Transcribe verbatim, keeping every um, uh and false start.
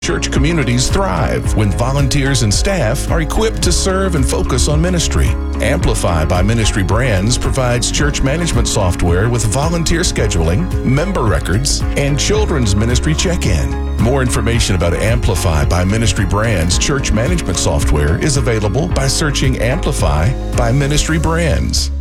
Church communities thrive when volunteers and staff are equipped to serve and focus on ministry. Amplify by Ministry Brands provides church management software with volunteer scheduling, member records, and children's ministry check-in. More information about Amplify by Ministry Brands church management software is available by searching Amplify by Ministry Brands.